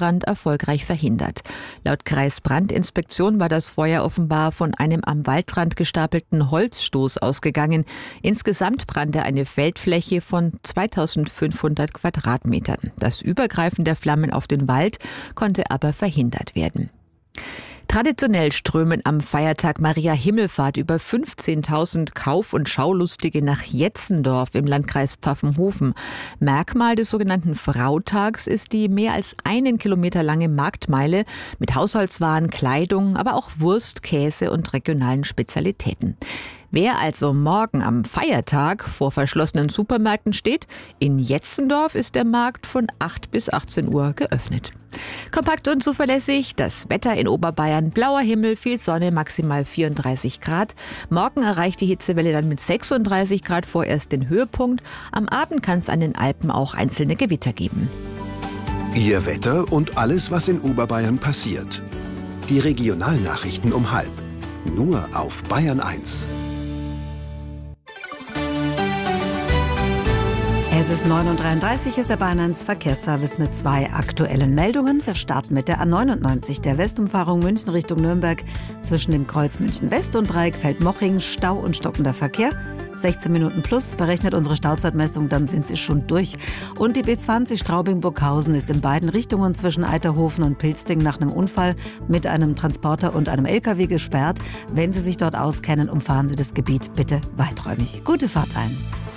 Brand erfolgreich verhindert. Laut Kreisbrandinspektion war das Feuer offenbar von einem am Waldrand gestapelten Holzstoß ausgegangen. Insgesamt brannte eine Feldfläche von 2500 Quadratmetern. Das Übergreifen der Flammen auf den Wald konnte aber verhindert werden. Traditionell strömen am Feiertag Maria Himmelfahrt über 15.000 Kauf- und Schaulustige nach Jetzendorf im Landkreis Pfaffenhofen. Merkmal des sogenannten Frautags ist die mehr als 1 Kilometer lange Marktmeile mit Haushaltswaren, Kleidung, aber auch Wurst, Käse und regionalen Spezialitäten. Wer also morgen am Feiertag vor verschlossenen Supermärkten steht, in Jetzendorf ist der Markt von 8 bis 18 Uhr geöffnet. Kompakt und zuverlässig, das Wetter in Oberbayern, blauer Himmel, viel Sonne, maximal 34 Grad. Morgen erreicht die Hitzewelle dann mit 36 Grad vorerst den Höhepunkt. Am Abend kann es an den Alpen auch einzelne Gewitter geben. Ihr Wetter und alles, was in Oberbayern passiert. Die Regionalnachrichten um 12:30. Nur auf Bayern 1. Es ist 9:33 Uhr, ist der Bayern 1 Verkehrsservice mit 2 aktuellen Meldungen. Wir starten mit der A99, der Westumfahrung München Richtung Nürnberg. Zwischen dem Kreuz München West und Dreieck Feldmoching, Stau und stockender Verkehr. 16 Minuten plus, berechnet unsere Stauzeitmessung, dann sind sie schon durch. Und die B20 Straubing-Burghausen ist in beiden Richtungen zwischen Eiterhofen und Pilsting nach einem Unfall mit einem Transporter und einem LKW gesperrt. Wenn Sie sich dort auskennen, umfahren Sie das Gebiet bitte weiträumig. Gute Fahrt ein.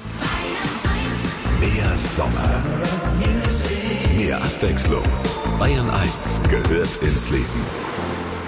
Mehr Sommer, mehr Abwechslung. Bayern 1 gehört ins Leben.